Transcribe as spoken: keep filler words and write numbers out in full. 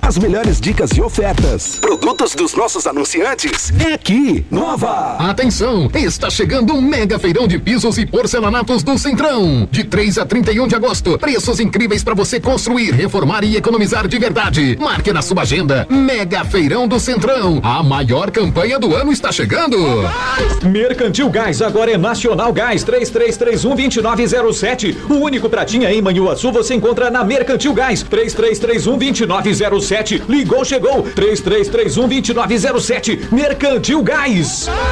As melhores dicas e ofertas. Produtos dos nossos anunciantes. É aqui, Nova. Atenção, está chegando um mega feirão de pisos e porcelanatos do Centrão. De três a trinta e um de agosto. Preços incríveis para você construir, reformar e economizar de verdade. Marque na sua agenda. Mega Feirão do Centrão. A maior campanha do ano está chegando. Mercantil Gás, agora é Nacional Gás. três três três um, dois nove zero sete. O único pratinha em Manhuaçu você encontra na Mercantil Gás. três três três um, dois nove zero sete. Ligou, chegou. três três três um, dois nove zero sete. Mercantil Gás.